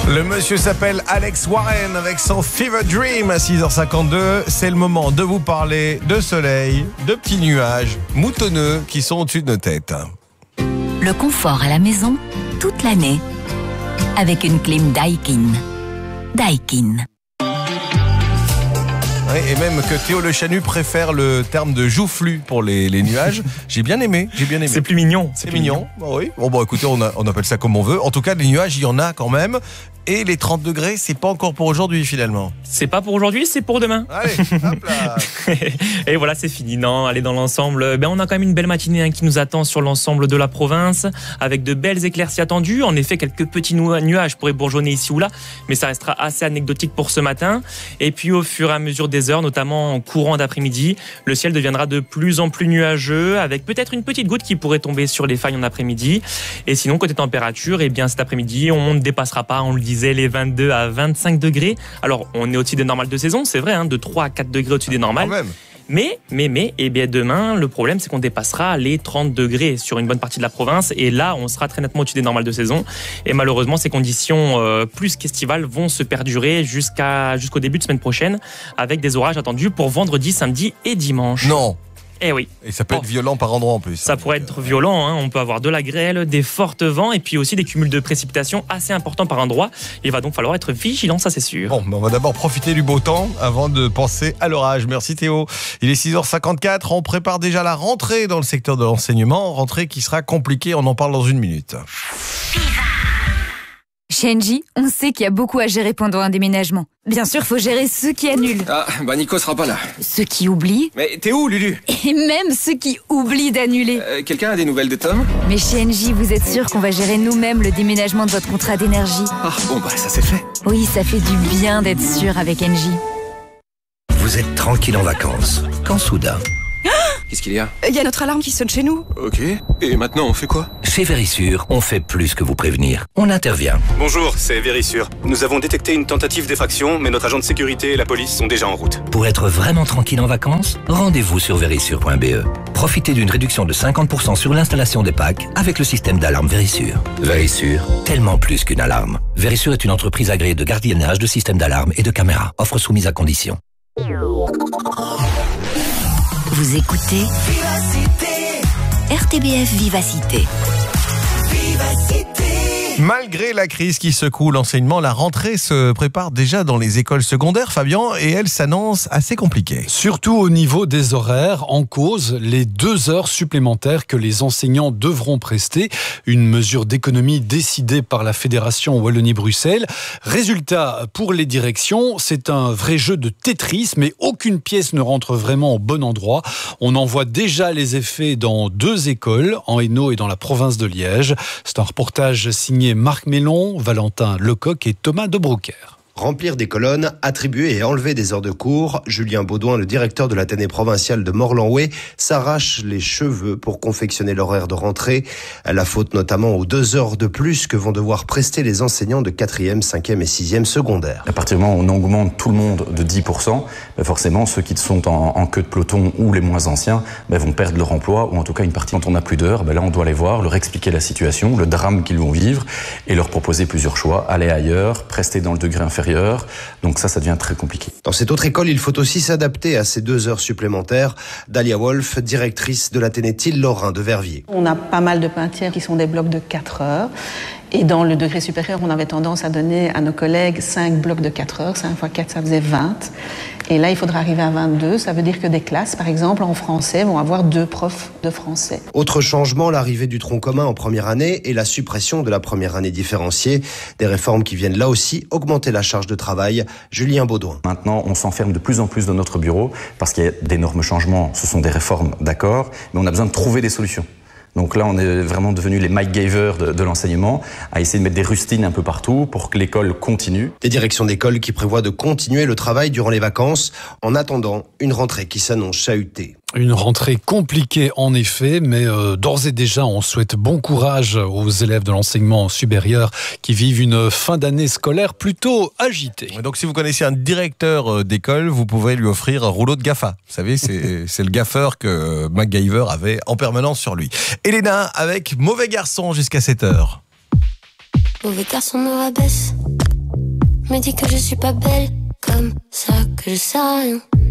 Le monsieur s'appelle Alex Warren avec son Fever Dream à 6h52. C'est le moment de vous parler de soleil, de petits nuages moutonneux qui sont au-dessus de nos têtes. Le confort à la maison, toute l'année, avec une clim Daikin. Daikin. Oui, et même que Théo Le Chanu préfère le terme de joufflu pour les nuages. J'ai bien aimé. C'est plus mignon. C'est mignon. Oui. Bon, écoutez, on appelle ça comme on veut. En tout cas, les nuages, il y en a quand même. Et les 30 degrés, c'est pas encore pour aujourd'hui finalement. C'est pas pour aujourd'hui, c'est pour demain. Allez, hop là. Et voilà, c'est fini. Non, allez, dans l'ensemble, on a quand même une belle matinée qui nous attend sur l'ensemble de la province, avec de belles éclaircies attendues. En effet, quelques petits nuages pourraient bourgeonner ici ou là, mais ça restera assez anecdotique pour ce matin. Et puis au fur et à mesure des heures, notamment en courant d'après-midi, le ciel deviendra de plus en plus nuageux, avec peut-être une petite goutte qui pourrait tomber sur les failles en après-midi. Et sinon, côté température, cet après-midi, on ne dépassera pas, on le disait, les 22 à 25 degrés. Alors, on est au-dessus des normales de saison, c'est vrai, de 3 à 4 degrés au-dessus des normales. Quand même. Mais, demain, le problème, c'est qu'on dépassera les 30 degrés sur une bonne partie de la province. Et là, on sera très nettement au-dessus des normales de saison. Et malheureusement, ces conditions plus qu'estivales vont se perdurer jusqu'au début de semaine prochaine, avec des orages attendus pour vendredi, samedi et dimanche. Non. Eh oui. Et ça peut être violent par endroits en plus. Ça pourrait être violent, on peut avoir de la grêle, des fortes vents et puis aussi des cumuls de précipitations assez importants par endroit. Il va donc falloir être vigilant, ça c'est sûr. Bon, on va d'abord profiter du beau temps avant de penser à l'orage. Merci Théo. Il est 6h54, on prépare déjà la rentrée dans le secteur de l'enseignement, rentrée qui sera compliquée, on en parle dans une minute. Chez Engie, on sait qu'il y a beaucoup à gérer pendant un déménagement. Bien sûr, faut gérer ceux qui annulent. Ah, Nico sera pas là. Ceux qui oublient. Mais t'es où, Lulu? Et même ceux qui oublient d'annuler. Quelqu'un a des nouvelles de Tom? Mais chez Engie, vous êtes sûr qu'on va gérer nous-mêmes le déménagement de votre contrat d'énergie? Ah, ça c'est fait. Oui, ça fait du bien d'être sûr avec Engie. Vous êtes tranquille en vacances, quand soudain... Qu'est-ce qu'il y a? Il y a notre alarme qui sonne chez nous. Ok. Et maintenant, on fait quoi? Chez Vérissure, on fait plus que vous prévenir. On intervient. Bonjour, c'est Vérissure. Nous avons détecté une tentative d'effraction, mais notre agent de sécurité et la police sont déjà en route. Pour être vraiment tranquille en vacances, rendez-vous sur vérissure.be. Profitez d'une réduction de 50% sur l'installation des packs avec le système d'alarme Vérissure. Vérissure, tellement plus qu'une alarme. Vérissure est une entreprise agréée de gardiennage, de système d'alarme et de caméra. Offre soumise à conditions. Vous écoutez RTBF Vivacité. Malgré la crise qui secoue l'enseignement, la rentrée se prépare déjà dans les écoles secondaires, Fabien, et elle s'annonce assez compliquée. Surtout au niveau des horaires, en cause les 2 heures supplémentaires que les enseignants devront prester, une mesure d'économie décidée par la Fédération Wallonie-Bruxelles. Résultat, pour les directions, c'est un vrai jeu de Tetris, mais aucune pièce ne rentre vraiment au bon endroit. On en voit déjà les effets dans 2 écoles, en Hainaut et dans la province de Liège. C'est un reportage signé Marc Mélon, Valentin Lecoq et Thomas Debroucker. Remplir des colonnes, attribuer et enlever des heures de cours, Julien Baudouin, le directeur de l'Athénée provincial de Morlanoué, s'arrache les cheveux pour confectionner l'horaire de rentrée. La faute notamment aux 2 heures de plus que vont devoir prester les enseignants de 4e, 5e et 6e secondaire. À partir du moment où on augmente tout le monde de 10%, forcément ceux qui sont en queue de peloton ou les moins anciens vont perdre leur emploi ou en tout cas une partie. Quand on n'a plus d'heures, là on doit les voir, leur expliquer la situation, le drame qu'ils vont vivre et leur proposer plusieurs choix. Aller ailleurs, rester dans le degré inférieur. Donc ça devient très compliqué. Dans cette autre école, il faut aussi s'adapter à ces 2 heures supplémentaires. Dalia Wolf, directrice de l'Athénée Lorrain de Verviers. On a pas mal de peintières qui sont des blocs de 4 heures. Et dans le degré supérieur, on avait tendance à donner à nos collègues 5 blocs de 4 heures. 5 x 4, ça faisait 20. Et là, il faudra arriver à 22. Ça veut dire que des classes, par exemple, en français, vont avoir 2 profs de français. Autre changement, l'arrivée du tronc commun en première année et la suppression de la première année différenciée. Des réformes qui viennent là aussi augmenter la charge de travail. Julien Baudouin. Maintenant, on s'enferme de plus en plus dans notre bureau parce qu'il y a d'énormes changements. Ce sont des réformes, d'accord, mais on a besoin de trouver des solutions. Donc là, on est vraiment devenus les MacGyver de l'enseignement, à essayer de mettre des rustines un peu partout pour que l'école continue. Des directions d'école qui prévoient de continuer le travail durant les vacances, en attendant une rentrée qui s'annonce chahutée. Une rentrée compliquée en effet, mais d'ores et déjà on souhaite bon courage aux élèves de l'enseignement supérieur qui vivent une fin d'année scolaire plutôt agitée. Donc si vous connaissez un directeur d'école, vous pouvez lui offrir un rouleau de GAFA. Vous savez, c'est le gaffeur que MacGyver avait en permanence sur lui. Elena avec Mauvais Garçon jusqu'à 7h. Mauvais garçon me rabaisse, me dis que je suis pas belle, comme ça que je sais rien.